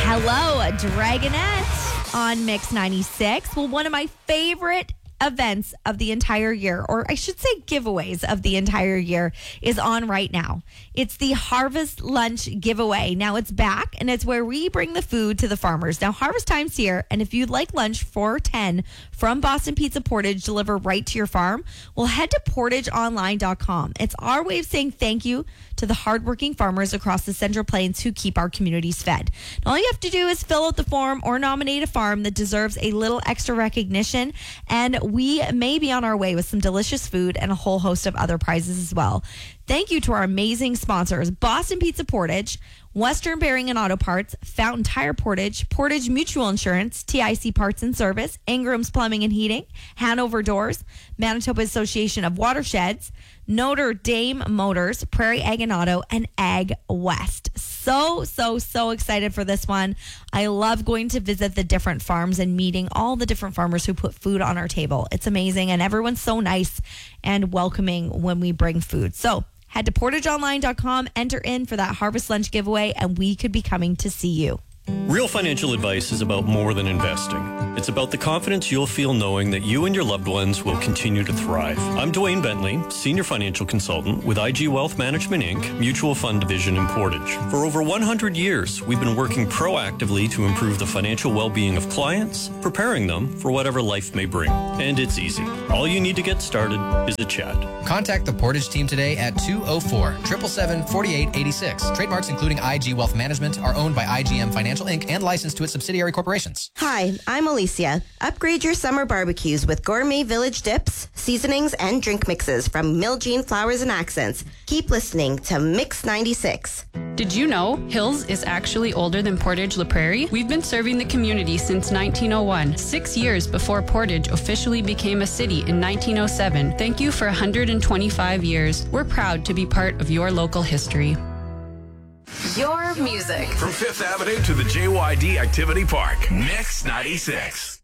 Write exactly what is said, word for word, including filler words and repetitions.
Hello, Dragonette on Mix ninety-six. Well, one of my favorite events of the entire year, or I should say giveaways of the entire year, is on right now. It's the Harvest Lunch giveaway. Now it's back, and it's where we bring the food to the farmers. Now harvest time's here, and if you'd like lunch for ten from Boston Pizza Portage delivered right to your farm, well, head to portage online dot com. It's our way of saying thank you to the hardworking farmers across the Central Plains who keep our communities fed. Now, all you have to do is fill out the form or nominate a farm that deserves a little extra recognition, and we may be on our way with some delicious food and a whole host of other prizes as well. Thank you to our amazing sponsors, Boston Pizza Portage, Western Bearing and Auto Parts, Fountain Tire Portage, Portage Mutual Insurance, T I C Parts and Service, Ingram's Plumbing and Heating, Hanover Doors, Manitoba Association of Watersheds, Notre Dame Motors, Prairie Ag and Auto, and Ag West. So, so, so excited for this one. I love going to visit the different farms and meeting all the different farmers who put food on our table. It's amazing, and everyone's so nice and welcoming when we bring food. So head to portage online dot com, enter in for that Harvest Lunch giveaway, and we could be coming to see you. Real financial advice is about more than investing. It's about the confidence you'll feel knowing that you and your loved ones will continue to thrive. I'm Dwayne Bentley, Senior Financial Consultant with I G Wealth Management, Incorporated, Mutual Fund Division in Portage. For over one hundred years, we've been working proactively to improve the financial well-being of clients, preparing them for whatever life may bring. And it's easy. All you need to get started is a chat. Contact the Portage team today at two oh four, seven seven seven, four eight eight six. Trademarks including I G Wealth Management are owned by I G M Financial Incorporated and licensed to its subsidiary corporations. Hi, I'm Alicia. Upgrade your summer barbecues with Gourmet Village dips, seasonings, and drink mixes from Miljean Flowers and Accents. Keep listening to Mix ninety-six. Did you know Hills is actually older than Portage La Prairie? We've been serving the community since nineteen oh one, six years before Portage officially became a city in nineteen oh seven. Thank you for one hundred twenty-five years. We're proud to be part of your local history. Your music. From Fifth Avenue to the J Y D Activity Park. Mix ninety-six.